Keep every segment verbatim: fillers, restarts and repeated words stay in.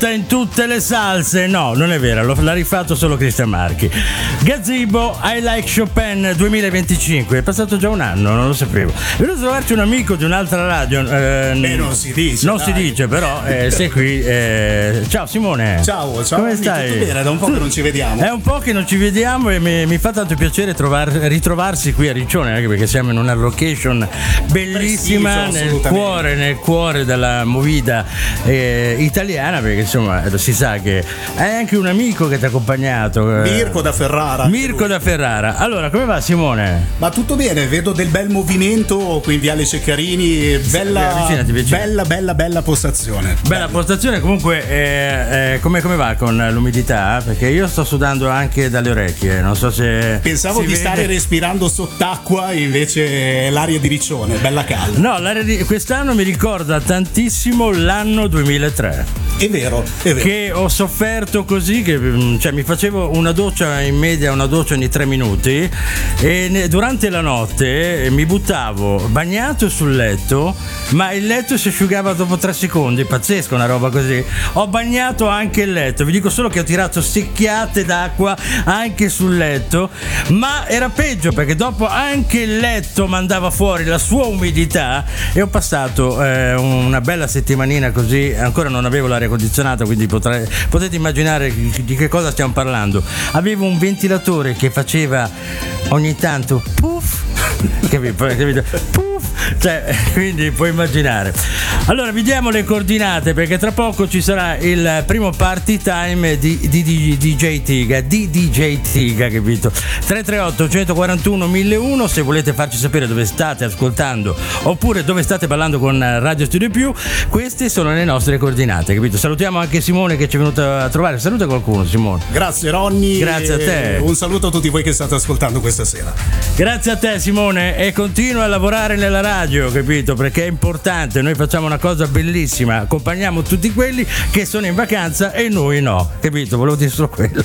botta in tutte le salse. No, non è vero, l'ha rifatto solo Cristian Marchi. Gazebo, I Like Chopin duemilaventicinque. È passato già un anno, non lo sapevo. È venuto a trovarci un amico di un'altra radio. Eh, Beh, non si dice. Non dai. si dice, però eh, sei qui. Eh. Ciao Simone. Ciao, ciao. Come stai? Tutto bene, da un po' che non ci vediamo. È un po' che non ci vediamo e mi, mi fa tanto piacere trovar, ritrovarsi qui a Riccione, anche perché siamo in una location bellissima nel cuore, nel cuore della movida eh, italiana, perché insomma si sa che hai anche un amico che ti ha accompagnato. Eh, Mirko da Ferrara. Mirko da Ferrara. Allora, come va Simone? Ma tutto bene, vedo del bel movimento qui in Viale Ceccarini, bella, avvicinati, avvicinati. bella, bella, bella postazione. Bella postazione, comunque eh, eh, come, come va con l'umidità? Perché io sto sudando anche dalle orecchie, non so se Pensavo si di vede. stare respirando sott'acqua, invece l'aria di Riccione, bella calda. No, l'aria di quest'anno mi ricorda tantissimo l'anno duemilatré. È vero, è vero. Che ho sofferto così che cioè, mi facevo una doccia in media, una doccia ogni tre minuti e ne, durante la notte mi buttavo bagnato sul letto, ma il letto si asciugava dopo tre secondi. Pazzesco, una roba così. Ho bagnato anche il letto, vi dico solo che ho tirato secchiate d'acqua anche sul letto, ma era peggio perché dopo anche il letto mandava fuori la sua umidità e ho passato eh, una bella settimanina così. Ancora non avevo l'aria condizionata, quindi potrei, potete immaginare di che cosa stiamo parlando. Avevo un ventilatore che faceva ogni tanto puff, capito? capito? Puff, cioè, quindi puoi immaginare. Allora vi diamo le coordinate perché tra poco ci sarà il primo party time di, di, di D J Tiga, di D J Tiga, capito? tre tre otto uno quattro uno uno zero uno se volete farci sapere dove state ascoltando oppure dove state ballando con Radio Studio Più. Queste sono le nostre coordinate, capito? Salutiamo anche Simone che ci è venuto a trovare. Saluta qualcuno, Simone. Grazie Ronny. Grazie a te. Un saluto a tutti voi che state ascoltando questa sera. Grazie a te Simone e continua a lavorare nella radio, capito? Perché è importante, noi facciamo una cosa bellissima, accompagniamo tutti quelli che sono in vacanza e noi no, capito? Volevo dire solo quello.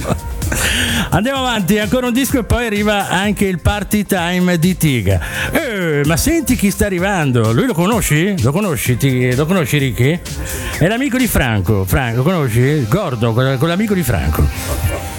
Andiamo avanti, ancora un disco e poi arriva anche il party time di Tiga. Eh, ma senti chi sta arrivando? Lui lo conosci? Lo conosci? Ti, lo conosci Ricky? È l'amico di Franco. Franco, conosci? Gordo, quell'amico di Franco.